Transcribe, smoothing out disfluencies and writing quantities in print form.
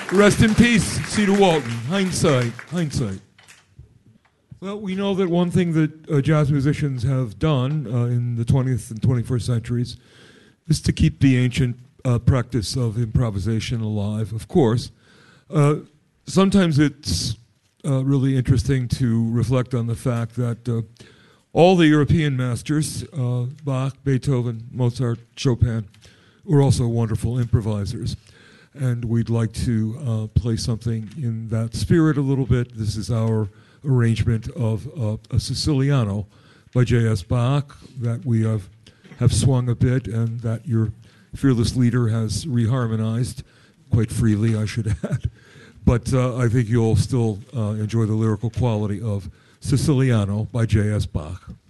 Rest in peace, Cedar Walton. Hindsight. Well, we know that one thing that jazz musicians have done in the 20th and 21st centuries is to keep the ancient practice of improvisation alive, of course. Sometimes it's really interesting to reflect on the fact that all the European masters, Bach, Beethoven, Mozart, Chopin, were also wonderful improvisers. And we'd like to play something in that spirit a little bit. This is our arrangement of a Siciliano by J.S. Bach that we have swung a bit and that your fearless leader has reharmonized quite freely, I should add. But I think you'll still enjoy the lyrical quality of Siciliano by J.S. Bach.